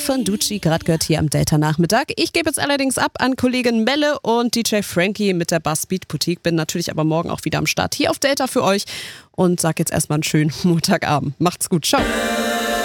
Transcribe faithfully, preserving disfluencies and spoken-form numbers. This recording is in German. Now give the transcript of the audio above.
von Ducci, gerade gehört hier am Delta-Nachmittag. Ich gebe jetzt allerdings ab an Kollegin Melle und D J Frankie mit der Bassbeat Boutique. Bin natürlich aber morgen auch wieder am Start hier auf Delta für euch und sag jetzt erstmal einen schönen Montagabend. Macht's gut, ciao.